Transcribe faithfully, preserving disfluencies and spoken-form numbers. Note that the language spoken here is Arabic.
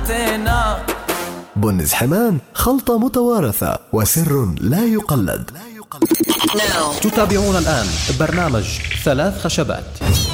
انتهينا. بن حمان، خلطة متوارثة وسر لا يقلد. تتابعون الآن برنامج ثلاث خشبات.